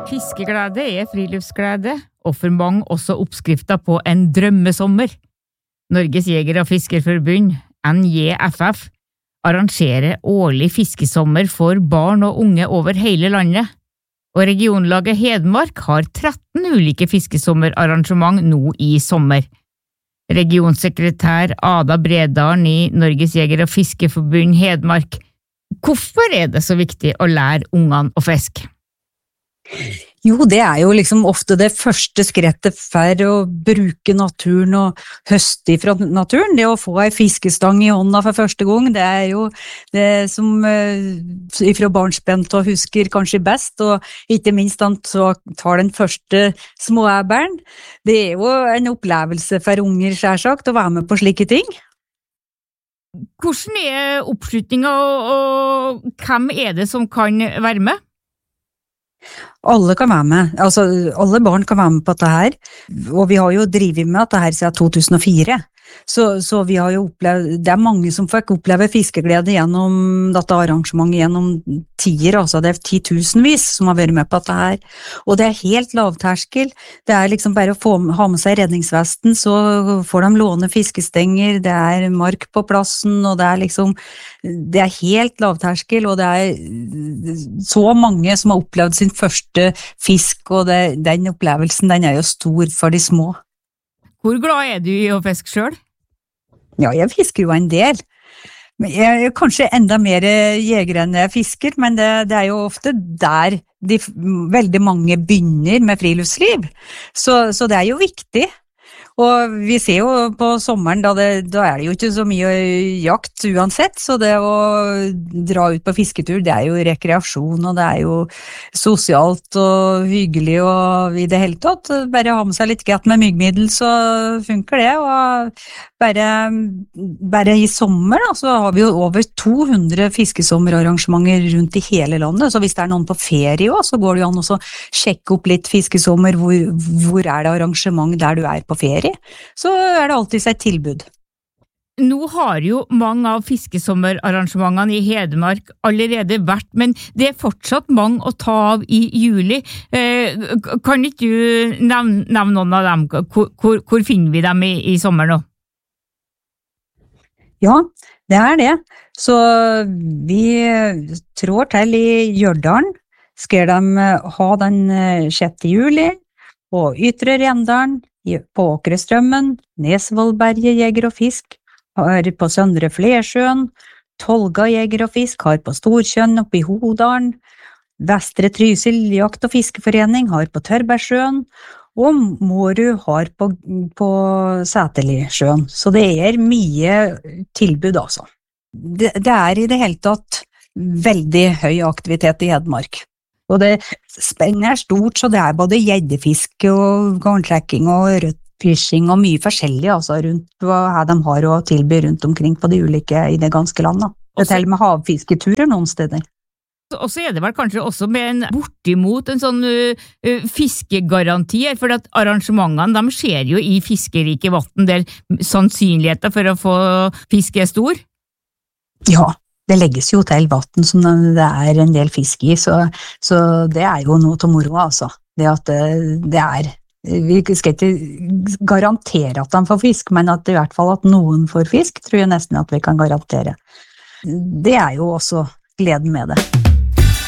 Fiskeglede friluftsglede, og for mange også oppskrifter på en drømmesommer. Norges Jeger- og Fiskerforbund, NJFF, arrangerer årlig fiskesommer for barn og unge over hele landet, og regionlaget Hedmark har 13 ulike fiskesommerarrangement nå i sommer. Regionsekretær Ada Bredalen i Norges Jeger- og Fiskerforbund Hedmark, hvorfor det så viktig å lære ungene å fiske? Jo, det jo liksom ofte det første skrettet for å bruke naturen og høste fra naturen. Det å få en fiskestang i hånda for første gang, det jo det som ifra barnsben til husker kanskje best, og ikke minst han så tar den første småæberen. Det jo en opplevelse for unger, selvsagt, å være med på slike ting. Hvordan oppslutningen, og hvem det som kan være med? Alle kan være med, altså alle barn kan være med på dette her, og vi har jo drivet med dette her siden 2004, så vi har jo opplevd, det mange som fikk oppleve fiskeglede gjennom dette arrangementet gjennom tider, altså det 10 000-vis som har vært med på dette her, og det helt lavterskel, det liksom bare å ha med seg redningsvesten, så får de låne fiskestenger, det mark på plassen, og det liksom, det helt lavterskel, og det så mange som har opplevd sin første fisk, og den opplevelsen, den jo stor for de små. Hvor glad du i å fiske selv? Ja, jeg fisker jo en del. Jeg kanskje enda mer jeger enn jeg fisker, men det jo ofte der veldig mange begynner med friluftsliv. Så det jo viktig. Og vi ser jo på sommeren, da det jo ikke så mye jakt uansett, så det å dra ut på fisketur, det jo rekreasjon, og det jo sosialt og hyggelig, og i det hele tatt, bare ha med seg litt gett med myggmiddel, så funker det, og bare i sommer da, så har vi jo over 200 fiskesommerarrangementer rundt i hele landet, så hvis det noen på ferie også, så går det jo an å sjekke opp litt fiskesommer, hvor det arrangement der du på ferie, så det alltid et tilbud. Nå har jo mange av fiskesommerarrangementene i Hedmark allerede vært, men det fortsatt mange å ta av i juli. Kan ikke du nevne noen av dem? Hvor finner vi dem i sommer nå? Ja, det det. Så vi trår til i Gjørdalen. Skal de ha den 6. juli, på Ytre Rendalen, på Åkrestrømmen, Nesvollberget Jeger og Fisk, har på Søndre Flersjøen, Tolga Jeger og Fisk har på Storkjønn oppe i Hodalen, Vestre Trysil Jakt- og Fiskeforening har på Tørbergsjøen, og Mårud har på Sæterlisjøen. Så det mye tilbud altså. Det i det hele tatt veldig høy aktivitet i Hedmark. Og det spennet stort, så det både gjeddefiske og garntrekking og rødfishing og mye forskjellig altså, rundt hva de har å tilby rundt omkring på de ulike i det ganske landet. Det til og med havfisketurer noen steder. Og så det vel kanskje også med en bortimot en sånn fiskegaranti, for at arrangementene de skjer jo i fiskerike vatten der sannsynligheten for å få fiske stor. Ja. Det legges jo til vatten som det en del fisk i, så det jo noe til moro, altså. Det at vi skal ikke garantere at de får fisk, men at i hvert fall at noen får fisk, tror jeg nesten at vi kan garantere. Det jo også gleden med det.